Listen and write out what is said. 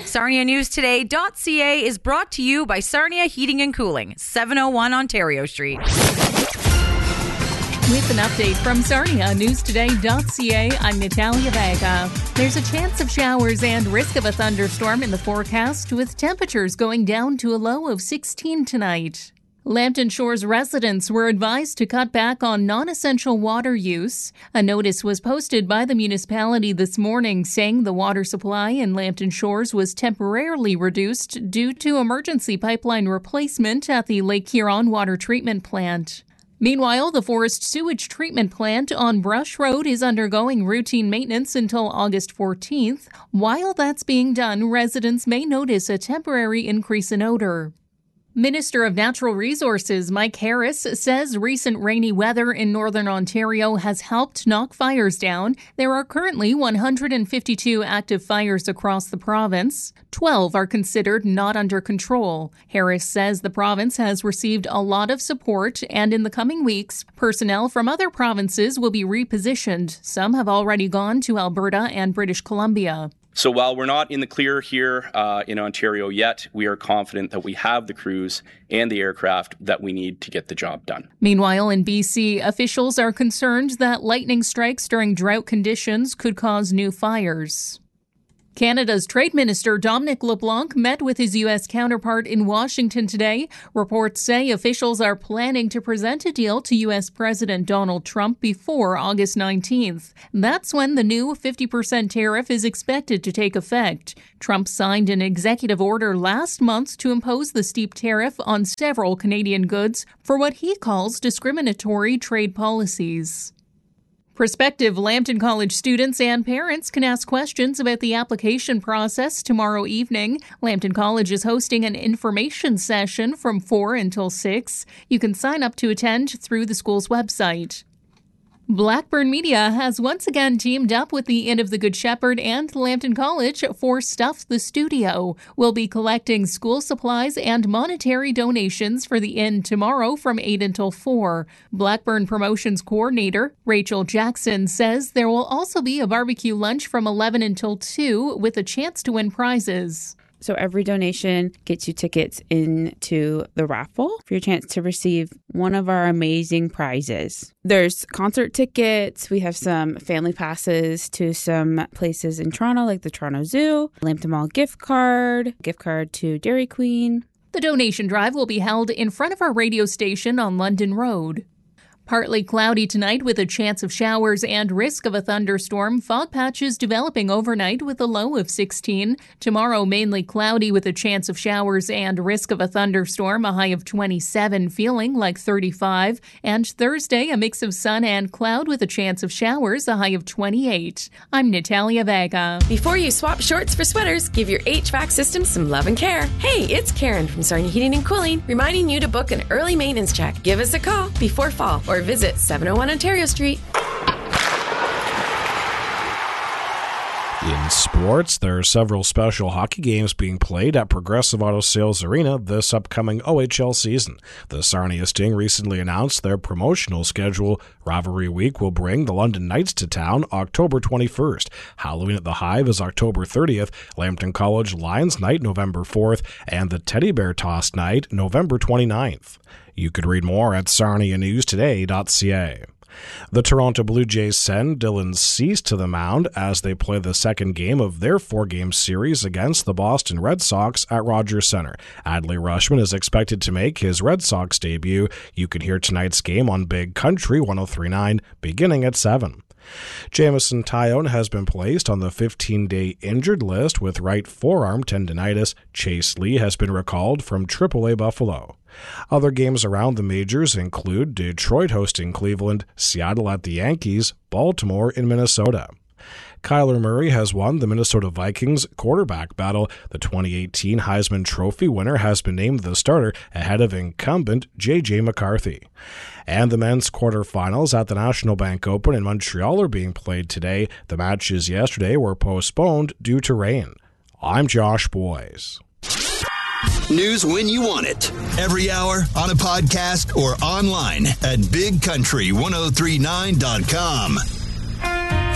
SarniaNewsToday.ca is brought to you by Sarnia Heating and Cooling, 701 Ontario Street. With an update from SarniaNewsToday.ca, I'm Natalia Vega. There's a chance of showers and risk of a thunderstorm in the forecast, with temperatures going down to a low of 16 tonight. Lambton Shores residents were advised to cut back on non-essential water use. A notice was posted by the municipality this morning saying the water supply in Lambton Shores was temporarily reduced due to emergency pipeline replacement at the Lake Huron water treatment plant. Meanwhile, the forest sewage treatment plant on Brush Road is undergoing routine maintenance until August 14th. While that's being done, residents may notice a temporary increase in odor. Minister of Natural Resources Mike Harris says recent rainy weather in Northern Ontario has helped knock fires down. There are currently 152 active fires across the province. 12 are considered not under control. Harris says the province has received a lot of support, and in the coming weeks, personnel from other provinces will be repositioned. Some have already gone to Alberta and British Columbia. So while we're not in the clear here in Ontario yet, we are confident that we have the crews and the aircraft that we need to get the job done. Meanwhile, in BC, officials are concerned that lightning strikes during drought conditions could cause new fires. Canada's Trade Minister Dominic LeBlanc met with his U.S. counterpart in Washington today. Reports say officials are planning to present a deal to U.S. President Donald Trump before August 19th. That's when the new 50% tariff is expected to take effect. Trump signed an executive order last month to impose the steep tariff on several Canadian goods for what he calls discriminatory trade policies. Prospective Lambton College students and parents can ask questions about the application process tomorrow evening. Lambton College is hosting an information session from 4 until 6. You can sign up to attend through the school's website. Blackburn Media has once again teamed up with the Inn of the Good Shepherd and Lambton College for Stuff the Studio. We'll be collecting school supplies and monetary donations for the Inn tomorrow from 8 until 4. Blackburn Promotions Coordinator Rachel Jackson says there will also be a barbecue lunch from 11 until 2 with a chance to win prizes. So every donation gets you tickets into the raffle for your chance to receive one of our amazing prizes. There's concert tickets. We have some family passes to some places in Toronto, like the Toronto Zoo, Lambton Mall gift card to Dairy Queen. The donation drive will be held in front of our radio station on London Road. Partly cloudy tonight with a chance of showers and risk of a thunderstorm. Fog patches developing overnight with a low of 16. Tomorrow, mainly cloudy with a chance of showers and risk of a thunderstorm, a high of 27, feeling like 35. And Thursday, a mix of sun and cloud with a chance of showers, a high of 28. I'm Natalia Vega. Before you swap shorts for sweaters, give your HVAC system some love and care. Hey, it's Karen from Sarnia Heating and Cooling, reminding you to book an early maintenance check. Give us a call before fall or visit 701 Ontario Street. In sports, there are several special hockey games being played at Progressive Auto Sales Arena this upcoming OHL season. The Sarnia Sting recently announced their promotional schedule. Rivalry Week will bring the London Knights to town October 21st. Halloween at the Hive is October 30th, Lambton College Lions Night November 4th, and the Teddy Bear Toss Night November 29th. You could read more at SarniaNewsToday.ca. The Toronto Blue Jays send Dylan Cease to the mound as they play the second game of their four-game series against the Boston Red Sox at Rogers Center. Adley Rutschman is expected to make his Red Sox debut. You can hear tonight's game on Big Country 103.9 beginning at 7. Jamison Tyone has been placed on the 15-day injured list with right forearm tendinitis. Chase Lee has been recalled from AAA Buffalo. Other games around the majors include Detroit hosting Cleveland, Seattle at the Yankees, Baltimore in Minnesota. Kyler Murray has won the Minnesota Vikings quarterback battle. The 2018 Heisman Trophy winner has been named the starter ahead of incumbent J.J. McCarthy. And the men's quarterfinals at the National Bank Open in Montreal are being played today. The matches yesterday were postponed due to rain. I'm Josh Boyes. News when you want it. Every hour, on a podcast, or online at bigcountry1039.com.